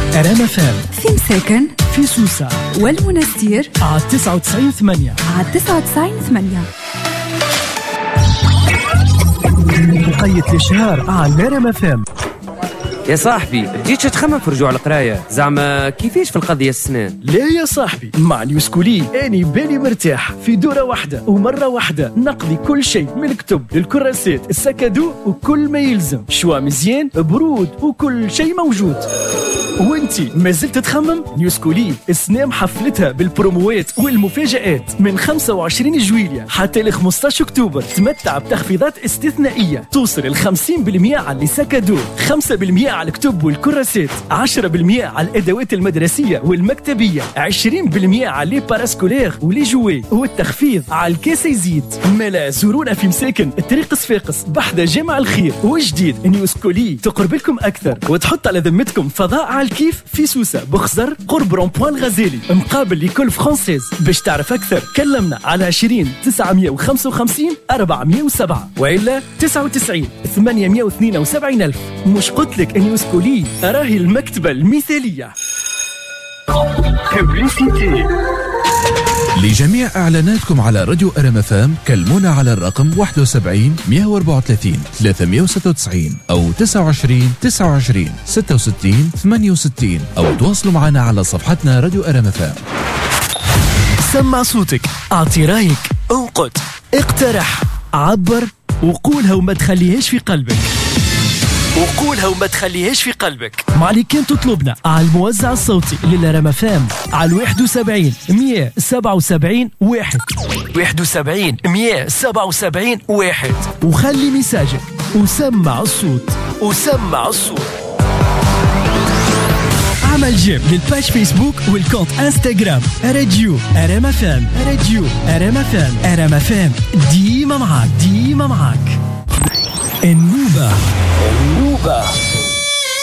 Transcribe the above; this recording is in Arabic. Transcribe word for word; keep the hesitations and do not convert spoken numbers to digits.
أرام فام في مساكن في سوسة والمنستير على تسعة وتسعين ثمانية على تسعة وتسعين ثمانية. مقيد الشهر على أرام فام. يا صاحبي جيتش تخمم في رجوع القرايه، زعما كيفاش في القضيه السنان؟ لا يا صاحبي، مع نيوسكولي اني بالي مرتاح في دوره واحده ومره واحده نقضي كل شيء من الكتب للكراسات السكادو وكل ما يلزم، شوا مزيان برود وكل شيء موجود. وانتي ما زلت تخمم؟ نيوسكولي السنة محفلتها بالبروموات والمفاجآت من خمسة وعشرين جويلية حتى ل خمسطاش أكتوبر. تمتع بتخفيضات استثنائية توصل ل خمسين بالمئة على اللي سكادو، خمسة بالمئة على الكتب والكراسات، عشرة بالمئة على الأدوات المدرسية والمكتبية، عشرين بالمئة على لي باراسكولير ولي جوي، والتخفيض على الكاس يزيد. ملا زورونا في مساكن الطريق صفاقس بحذا جامع الخير. وجديد نيوسكولي تقرب لكم أكثر وتحط على ذمتكم فضاء على الكيف في سوسة بخزر قرب رونبوان الغزالي مقابل ليكول فرانسيز. باش تعرف أكثر كلمنا على عشرين تسعمية وخمسة وخمسين أربعمية وسبعة وإلا تسعة وتسعين ثمانمية واثنين وسبعين ألف. مش قلت لك نيوسكولي راهي المكتبة المثالية. لجميع إعلاناتكم على راديو أرام فام كلمونا على الرقم واحد وسبعين مئة وأربعة وثلاثين ثلاثمية وستة وتسعين أو تسعة وعشرين تسعة وعشرين ستة وستين ثمانية وستين أو تواصلوا معنا على صفحتنا راديو أرام فام. سمع صوتك، أعطي رايك، انقد، اقترح، عبر وقولها وما تخليهاش في قلبك. وقولها وما تخليهاش في قلبك. مع اللي كان تطلبنا على الموزع الصوتي للأرام فام على واحد وسبعين مئة سبعة وسبعين واحد واحد وسبعين مئة سبعة وسبعين واحد، وخلي مساجك وسمع الصوت وسمع الصوت. عمل جيم للباج فيسبوك والكونت انستغرام راديو أرام فام. راديو أرام فام. أرام فام ديما معاك ديما معاك. النوبة النوبة